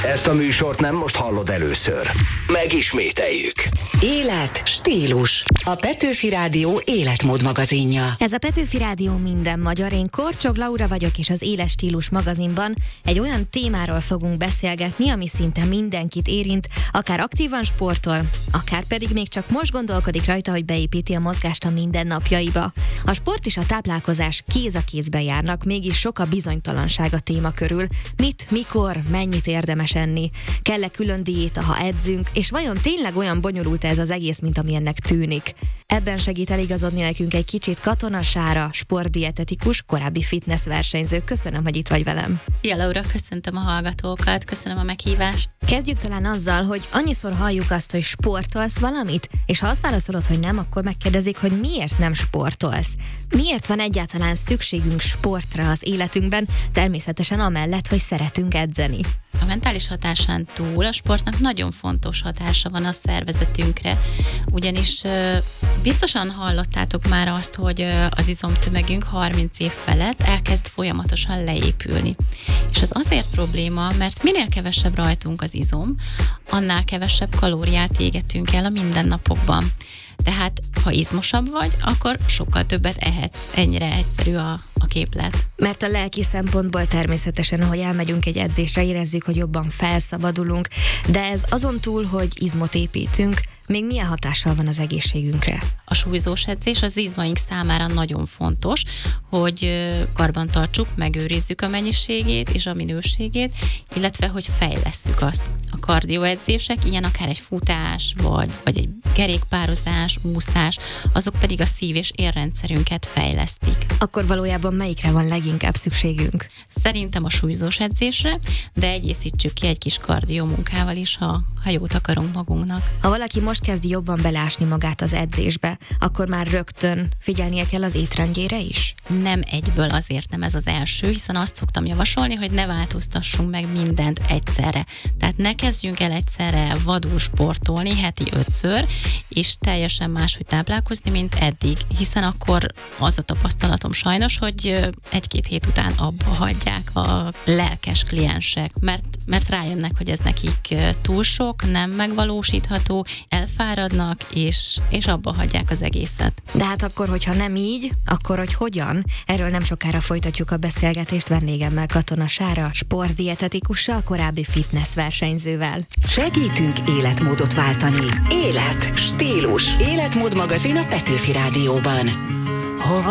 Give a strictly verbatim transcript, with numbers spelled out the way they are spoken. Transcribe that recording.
Ezt a műsort nem most hallod először. Megismételjük. Élet, stílus. A Petőfi Rádió életmód magazinja. Ez a Petőfi Rádió minden magyar. Én Korcsog Laura vagyok, és az Éles Stílus magazinban egy olyan témáról fogunk beszélgetni, ami szinte mindenkit érint, akár aktívan sportol, akár pedig még csak most gondolkodik rajta, hogy beépíti a mozgást a mindennapjaiba. A sport és a táplálkozás kéz a kézben járnak, mégis sok a bizonytalanság a téma körül. Mit, mikor, mennyit érdemes enni? Kell-e külön diéta, ha edzünk? És vajon tényleg olyan bonyolult ez az egész, mint ami ennek tűnik? Ebben segít eligazodni nekünk egy kicsit Katona Sára, sportdietetikus, korábbi fitness versenyző. Köszönöm, hogy itt vagy velem. Szia Laura, köszöntöm a hallgatókat, köszönöm a meghívást. Kezdjük talán azzal, hogy annyiszor halljuk azt, hogy sportolsz valamit, és ha azt válaszolod, hogy nem, akkor megkérdezik, hogy miért nem sportolsz. Miért van egyáltalán szükségünk sportra az életünkben, természetesen amellett, hogy szeretünk edzeni. A mentális hatásán túl a sportnak nagyon fontos hatása van a szervezetünkre, ugyanis biztosan hallottátok már azt, hogy az izomtömegünk harminc év felett elkezd folyamatosan leépülni. És az azért probléma, mert minél kevesebb rajtunk az izom, annál kevesebb kalóriát égetünk el a mindennapokban. Tehát, ha izmosabb vagy, akkor sokkal többet ehetsz. Ennyire egyszerű a, a képlet. Mert a lelki szempontból természetesen, ahogy elmegyünk egy edzésre, érezzük, hogy jobban felszabadulunk, de ez azon túl, hogy izmot építünk, még milyen hatással van az egészségünkre? A súlyzós edzés az izmaink számára nagyon fontos, hogy karbantartsuk, megőrizzük a mennyiségét és a minőségét, illetve hogy fejlesszük azt. A kardioedzések, ilyen akár egy futás, vagy, vagy egy kerékpározás, úszás, azok pedig a szív- és érrendszerünket fejlesztik. Akkor valójában melyikre van leginkább szükségünk? Szerintem a súlyzós edzésre, de egészítsük ki egy kis kardió munkával is, ha, ha jót akarunk magunknak. Ha valaki most kezdi jobban belásni magát az edzésbe, akkor már rögtön figyelnie kell az étrendjére is? Nem egyből, azért nem ez az első, hiszen azt szoktam javasolni, hogy ne változtassunk meg mindent egyszerre. Tehát ne kezdjünk el egyszerre vadul sportolni heti ötször, és teljesen máshogy táplálkozni, mint eddig, hiszen akkor az a tapasztalatom sajnos, hogy egy-két hét után abba hagyják a lelkes kliensek, mert, mert rájönnek, hogy ez nekik túl sok, nem megvalósítható, elfáradnak, és, és abba hagyják az egészet. De hát akkor, hogyha nem így, akkor hogy hogyan? Erről nem sokára folytatjuk a beszélgetést vendégemmel, Katona Sára, sportdietetikussal, korábbi fitness versenyzővel. Segítünk életmódot váltani. Élet, stílus. Életmód magazin a Petőfi Rádióban. Hova